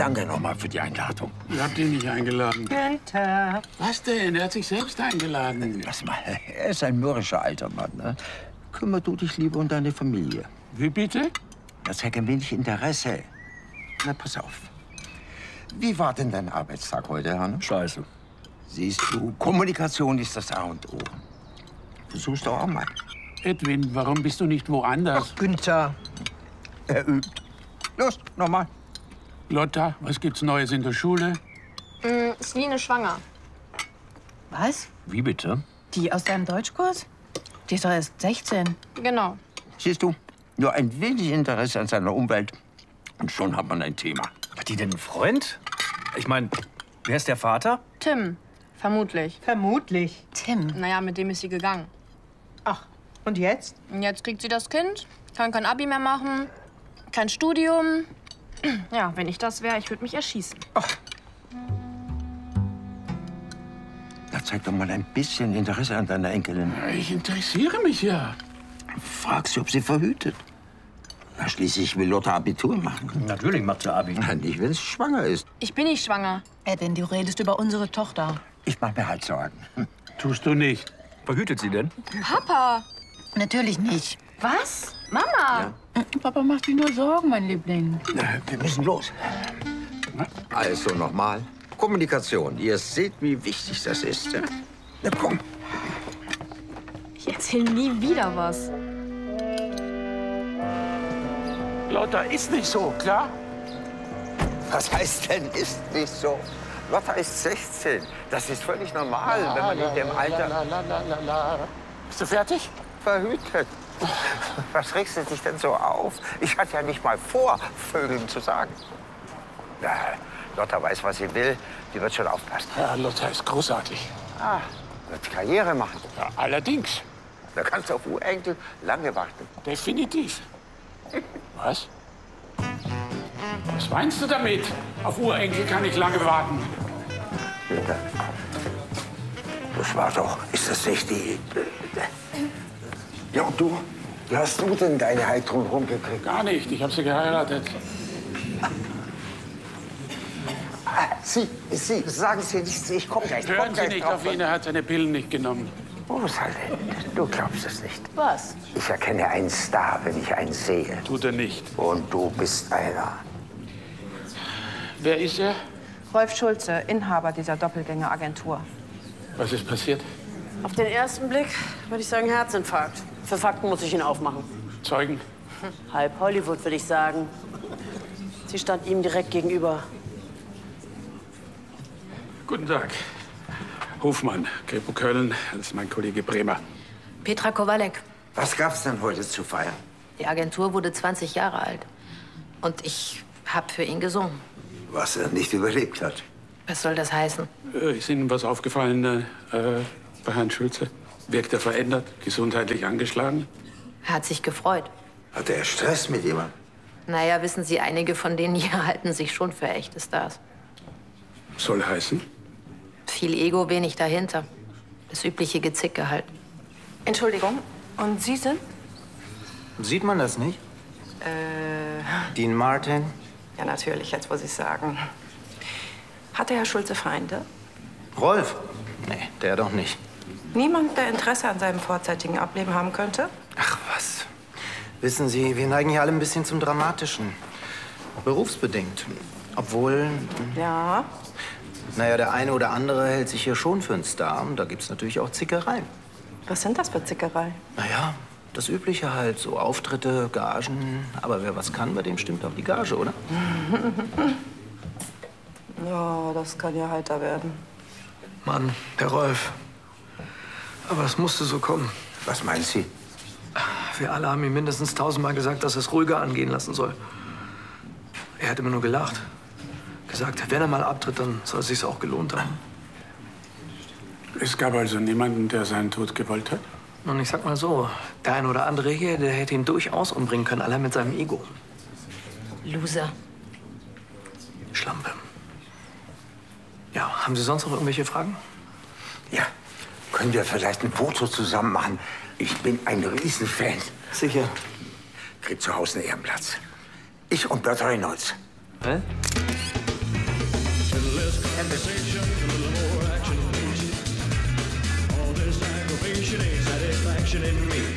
danke nochmal für die Einladung. Ich hab den nicht eingeladen. Günther. Was denn? Er hat sich selbst eingeladen. Lass mal, er ist ein mürrischer alter Mann. Ne? Kümmer du dich lieber um deine Familie. Wie bitte? Das zeigt ein wenig Interesse. Na, pass auf. Wie war denn dein Arbeitstag heute, Hanne? Scheiße. Siehst du, Kommunikation ist das A und O. Versuchst du auch mal. Edwin, warum bist du nicht woanders? Ach, Günther. Er übt. Los, nochmal. Lotta, was gibt's Neues in der Schule? Celine ist schwanger. Was? Wie bitte? Die aus deinem Deutschkurs? Die ist doch erst 16. Genau. Siehst du, nur ein wenig Interesse an seiner Umwelt und schon hat man ein Thema. Hat die denn einen Freund? Ich meine, wer ist der Vater? Tim, vermutlich. Vermutlich. Tim. Naja, mit dem ist sie gegangen. Ach, und jetzt? Und jetzt kriegt sie das Kind, kann kein Abi mehr machen, kein Studium. Ja, wenn ich das wäre, ich würde mich erschießen. Na, zeig doch mal ein bisschen Interesse an deiner Enkelin. Ich interessiere mich ja. Frag sie, ob sie verhütet. Na, schließlich will Lotta Abitur machen. Natürlich macht sie Abi. Na, nicht, wenn sie schwanger ist. Ich bin nicht schwanger. Edwin, du redest über unsere Tochter. Ich mach mir halt Sorgen. Tust du nicht. Verhütet sie denn? Papa! Natürlich nicht. Was? Mama! Papa macht sich nur Sorgen, mein Liebling. Na, wir müssen los. Also nochmal. Kommunikation. Ihr seht, wie wichtig das ist. Ja? Na komm. Ich erzähle nie wieder was. Lotta, ist nicht so, klar? Was heißt denn, ist nicht so? Lotta ist 16. Das ist völlig normal, wenn man in dem Alter Bist du fertig? verhütet. Was regst du dich denn so auf? Ich hatte ja nicht mal vor, Vögeln zu sagen. Na, Lotta weiß, was sie will. Die wird schon aufpassen. Ja, Lotta ist großartig. Wird Karriere machen. Ja, allerdings. Da kannst du auf Urenkel lange warten. Definitiv. Was? Was meinst du damit? Auf Urenkel kann ich lange warten. Das war doch, ist das nicht die... Ja, und du? Wie hast du denn deine Heidrun rumgekriegt? Gar nicht, ich habe sie geheiratet. Sie, sagen Sie nichts, ich komme gleich. Hören Sie nicht auf ihn, er hat seine Pillen nicht genommen. Rosalie, du glaubst es nicht. Was? Ich erkenne einen Star, wenn ich einen sehe. Tut er nicht. Und du bist einer. Wer ist er? Rolf Schulze, Inhaber dieser Doppelgängeragentur. Was ist passiert? Auf den ersten Blick würde ich sagen Herzinfarkt. Für Fakten muss ich ihn aufmachen. Zeugen? Halb Hollywood, würde ich sagen. Sie stand ihm direkt gegenüber. Guten Tag. Hofmann, Kripo Köln, das ist mein Kollege Bremer. Petra Kowalek. Was gab's denn heute zu feiern? Die Agentur wurde 20 Jahre alt. Und ich habe für ihn gesungen. Was er nicht überlebt hat. Was soll das heißen? Ist Ihnen was aufgefallen bei Herrn Schulze? Wirkt er verändert, gesundheitlich angeschlagen? Er hat sich gefreut. Hatte er Stress mit jemandem? Naja, wissen Sie, einige von denen hier halten sich schon für echte Stars. Soll heißen? Viel Ego, wenig dahinter. Das übliche Gezicke halt. Entschuldigung, und Sie sind? Sieht man das nicht? Dean Martin? Ja, natürlich, jetzt muss ich sagen. Hatte Herr Schulze Feinde? Rolf? Nee, der doch nicht. Niemand, der Interesse an seinem vorzeitigen Ableben haben könnte? Ach was. Wissen Sie, wir neigen hier alle ein bisschen zum Dramatischen. Berufsbedingt. Obwohl, Ja. naja, der eine oder andere hält sich hier schon für einen Star. Und da gibt's natürlich auch Zickereien. Was sind das für Zickereien? Naja, das Übliche halt. So Auftritte, Gagen. Aber wer was kann, bei dem stimmt auch die Gage, oder? Ja, das kann ja heiter werden. Mann, der Rolf. Aber es musste so kommen. Was meinen Sie? Wir alle haben ihm mindestens 1000-mal gesagt, dass er es ruhiger angehen lassen soll. Er hat immer nur gelacht. Gesagt, wenn er mal abtritt, dann soll es sich auch gelohnt haben. Es gab also niemanden, der seinen Tod gewollt hat? Und ich sag mal so, der ein oder andere hier, der hätte ihn durchaus umbringen können, allein mit seinem Ego. Loser. Schlampe. Ja, haben Sie sonst noch irgendwelche Fragen? Ja. Können wir vielleicht ein Foto zusammen machen? Ich bin ein Riesenfan. Sicher. Krieg zu Hause einen Ehrenplatz. Ich und Bert Reynolds. Hä? All this aggravation ain't satisfaction in me.